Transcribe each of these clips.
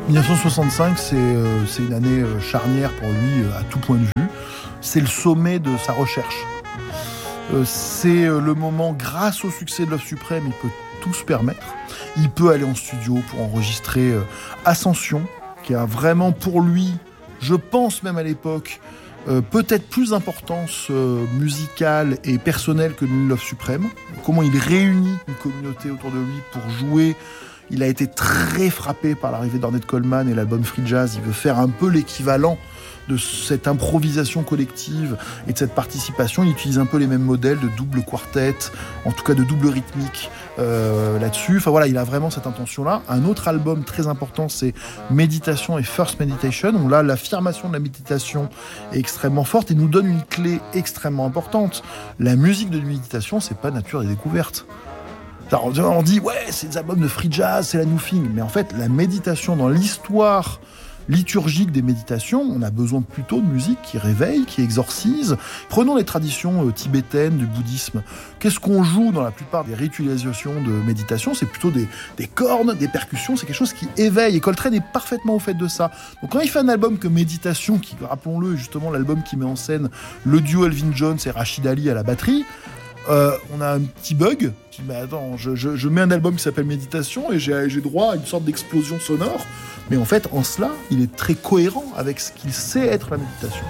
1965, c'est une année charnière pour lui à tout point de vue. C'est le sommet de sa recherche. C'est le moment, grâce au succès de Love Supreme, il peut tout se permettre. Il peut aller en studio pour enregistrer Ascension, qui a vraiment pour lui, je pense même à l'époque, peut-être plus d'importance musicale et personnelle que Love Supreme. Comment il réunit une communauté autour de lui pour jouer. Il a été très frappé par l'arrivée d'Ornette Coleman et l'album Free Jazz. Il veut faire un peu l'équivalent de cette improvisation collective et de cette participation. Il utilise un peu les mêmes modèles de double quartet, en tout cas de double rythmique là-dessus. Enfin voilà, il a vraiment cette intention-là. Un autre album très important, c'est Méditation et First Meditation, où là, l'affirmation de la méditation est extrêmement forte et nous donne une clé extrêmement importante. La musique de méditation, c'est pas Nature et Découverte. Alors, on dit, ouais, c'est des albums de free jazz, c'est la new thing. Mais en fait, la méditation dans l'histoire liturgique des méditations, on a besoin plutôt de musique qui réveille, qui exorcise. Prenons les traditions tibétaines du bouddhisme. Qu'est-ce qu'on joue dans la plupart des ritualisations de méditation ? C'est plutôt des cornes, des percussions, c'est quelque chose qui éveille. Et Coltrane est parfaitement au fait de ça. Donc quand il fait un album que Méditation, qui, rappelons-le, est justement l'album qui met en scène le duo Elvin Jones et Rachid Ali à la batterie, on a un petit bug. Je dis, mais attends, je mets un album qui s'appelle Méditation et j'ai droit à une sorte d'explosion sonore. Mais en fait, en cela, il est très cohérent avec ce qu'il sait être la méditation.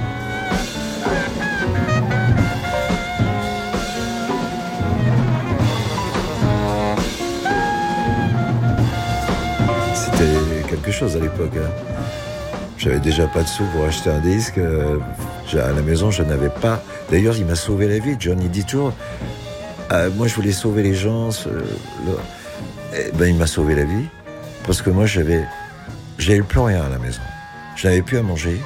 C'était quelque chose à l'époque. J'avais déjà pas de sous pour acheter un disque. À la maison, je n'avais pas. D'ailleurs, il m'a sauvé la vie. Johnny dit toujours, moi, je voulais sauver les gens. Il m'a sauvé la vie parce que moi, j'avais plus rien à la maison. Je n'avais plus à manger.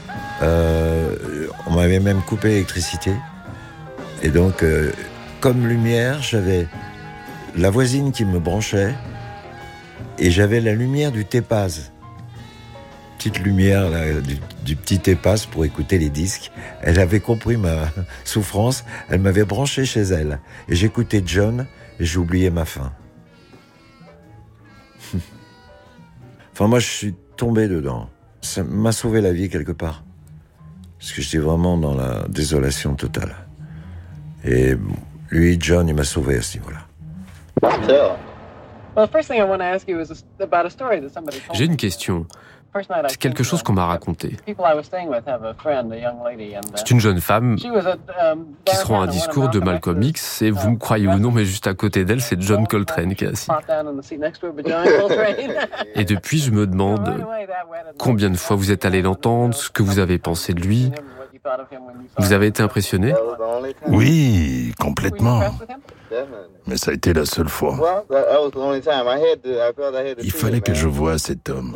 On m'avait même coupé l'électricité. Et donc, comme lumière, j'avais la voisine qui me branchait et j'avais la lumière du Tépaz. Petite lumière là, du petit Tépaz pour écouter les disques. Elle avait compris ma souffrance. Elle m'avait branché chez elle. Et j'écoutais John et j'oubliais ma faim. Enfin, moi, je suis tombé dedans. Ça m'a sauvé la vie quelque part. Parce que j'étais vraiment dans la désolation totale. Et lui, John, il m'a sauvé à ce niveau-là. J'ai une question. C'est quelque chose qu'on m'a raconté. C'est une jeune femme qui se rend à un discours de Malcolm X et vous me croyez ou non, mais juste à côté d'elle, c'est John Coltrane qui est assis. Et depuis, je me demande combien de fois vous êtes allé l'entendre, ce que vous avez pensé de lui. Vous avez été impressionné ? Oui, complètement. Mais ça a été la seule fois. Il fallait que je voie cet homme.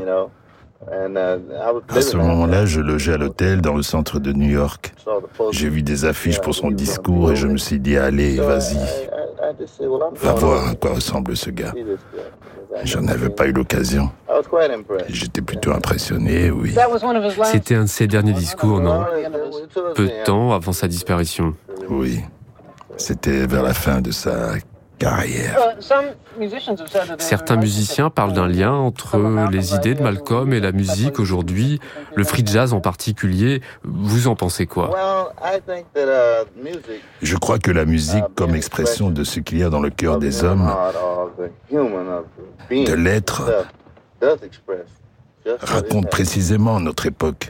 À ce moment-là, je logeais à l'hôtel dans le centre de New York. J'ai vu des affiches pour son discours et je me suis dit, allez, vas-y, va voir à quoi ressemble ce gars. J'en avais pas eu l'occasion. J'étais plutôt impressionné, oui. C'était un de ses derniers discours, non ? Peu de temps avant sa disparition. Oui, c'était vers la fin de sa carrière. Certains musiciens parlent d'un lien entre les idées de Malcolm et la musique aujourd'hui, le free jazz en particulier. Vous en pensez quoi ? Je crois que la musique, comme expression de ce qu'il y a dans le cœur des hommes, de l'être, raconte précisément notre époque,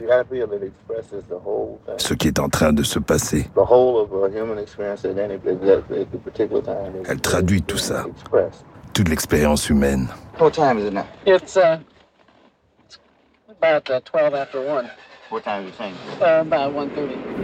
ce qui est en train de se passer. Elle traduit tout ça, toute l'expérience humaine. What time is it now? It's about 12 after 1. What time is it saying? About 1:30.